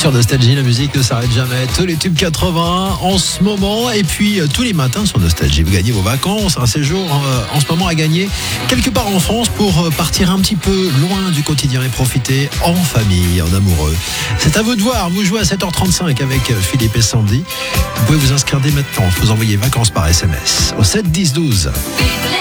Sur Nostalgie, la musique ne s'arrête jamais. Tous les tubes 80 en ce moment. Et puis tous les matins sur Nostalgie, vous gagnez vos vacances. Un séjour en ce moment à gagner quelque part en France pour partir un petit peu loin du quotidien et profiter en famille, en amoureux. C'est à vous de voir. Vous jouez à 7h35 avec Philippe et Sandy. Vous pouvez vous inscrire dès maintenant. Vous envoyez vacances par SMS au 7 10 12.